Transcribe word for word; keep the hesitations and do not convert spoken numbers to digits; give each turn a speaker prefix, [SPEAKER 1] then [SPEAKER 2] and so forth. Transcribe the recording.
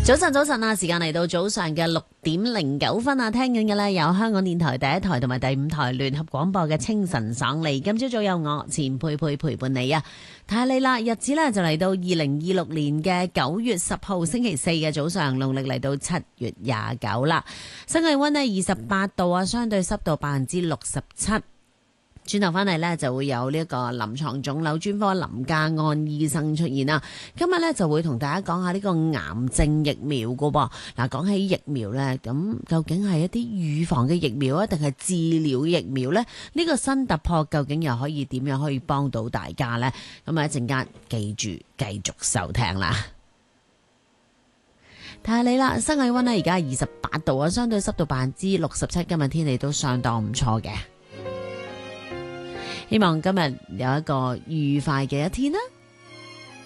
[SPEAKER 1] 早晨，早晨啊！時間嚟到早上嘅六點零九分啊！聽緊嘅呢有香港電台第一台同埋第五台聯合廣播嘅清晨爽利。今朝早有我錢佩佩陪伴你啊！睇下你啦，日子呢就嚟到二零二六年嘅九月十號星期四嘅早上，農曆嚟到七月廿九啦。新氣溫呢二十八度啊，相對濕度百分之六十七。轉頭翻嚟呢，就會有呢一個臨床腫瘤專科林家安醫生出現啦。今日呢，就會同大家講下呢個癌症疫苗噶噃。嗱，講起疫苗呢，咁究竟係一啲預防嘅疫苗啊，定係治療疫苗呢？呢個新突破究竟又可以點樣可以幫到大家呢？咁啊，一陣間記住繼續收聽啦。睇下你啦，室氣溫呢而家係二十八度啊，相對濕度百分之六十七，今日天氣都相當唔錯嘅。希望今日有一個愉快嘅一天啦〜